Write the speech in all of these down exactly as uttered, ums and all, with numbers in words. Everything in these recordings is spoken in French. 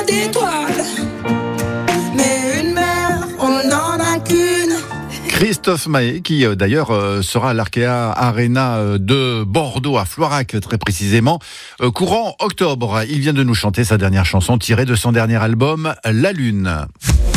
d'étoiles. Mais une mère, on n'en a qu'une. Christophe Maé, qui euh, d'ailleurs euh, sera à l'Arkea Arena euh, de Bordeaux, à Floirac très précisément, euh, courant octobre. Il vient de nous chanter sa dernière chanson tirée de son dernier album, La Lune.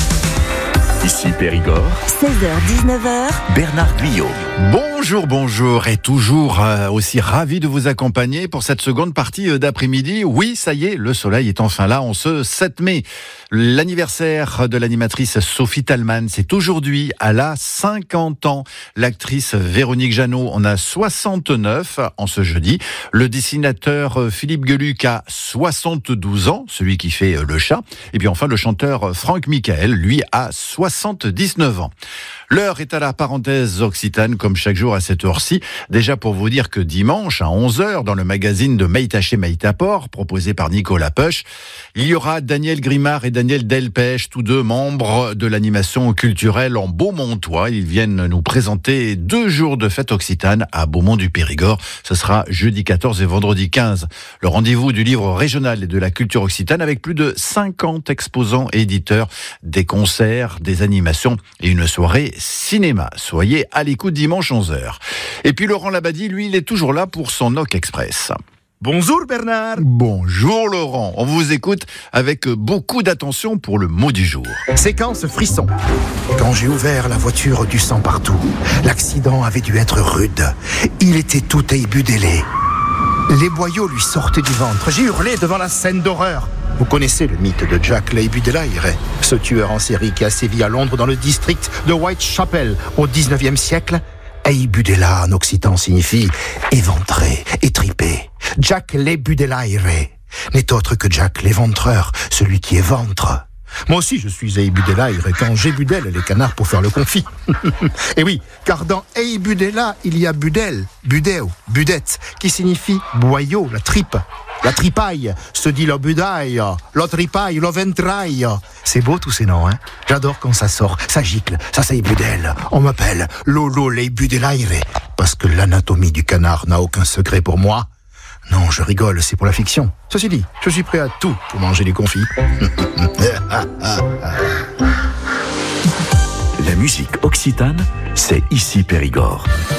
Ici Périgord, seize heures dix-neuf heures, Bernard Guyot. Bonjour, bonjour, et toujours euh, aussi ravi de vous accompagner pour cette seconde partie euh, d'après-midi. Oui, ça y est, le soleil est enfin là en ce sept mai. L'anniversaire de l'animatrice Sophie Thalmann, c'est aujourd'hui, elle a cinquante ans. L'actrice Véronique Jeannot en a soixante-neuf en ce jeudi. Le dessinateur euh, Philippe Geluck a soixante-douze ans, celui qui fait euh, le chat. Et puis enfin, le chanteur Franck Michael, lui, a soixante-dix-neuf ans. L'heure est à la parenthèse occitane, comme chaque jour à cette heure-ci. Déjà pour vous dire que dimanche, à onze heures, dans le magazine de Maïtaché Maïtaport, proposé par Nicolas Peuch, il y aura Daniel Grimard et Daniel Delpech, tous deux membres de l'animation culturelle en Beaumontois. Ils viennent nous présenter deux jours de fête occitane à Beaumont du Périgord. Ce sera jeudi quatorze et vendredi quinze. Le rendez-vous du livre régional et de la culture occitane avec plus de cinquante exposants et éditeurs, des concerts, des animations et une soirée cinéma. Soyez à l'écoute dimanche onze heures. Et puis Laurent Labadie, lui, il est toujours là pour son Noc Express. Bonjour Bernard. Bonjour Laurent, on vous écoute avec beaucoup d'attention pour le mot du jour. Séquence frisson. Quand j'ai ouvert la voiture, du sang partout. L'accident avait dû être rude. Il était tout éibudélé. Les boyaux lui sortaient du ventre. J'ai hurlé devant la scène d'horreur. Vous connaissez le mythe de Jack Leibudelaire, ce tueur en série qui a sévi à Londres dans le district de Whitechapel au dix-neuvième siècle. Eibudela en occitan signifie éventré, étripé. Jack Leibudelaire n'est autre que Jack l'éventreur, celui qui éventre. Moi aussi je suis Eibudelaire quand j'ébudelle les canards pour faire le confit. Et oui, car dans Eibudela il y a budel, budéo, budette, qui signifie boyau, la tripe. La tripaille, se dit le budaille, la tripaille, le ventraille. C'est beau tous ces noms, hein. J'adore quand ça sort, ça gicle, ça s'ébudelle. On m'appelle Lolo Leibudelaire, parce que l'anatomie du canard n'a aucun secret pour moi. Non, je rigole, c'est pour la fiction. Ceci dit, je suis prêt à tout pour manger du confit. La musique occitane, c'est ici Périgord.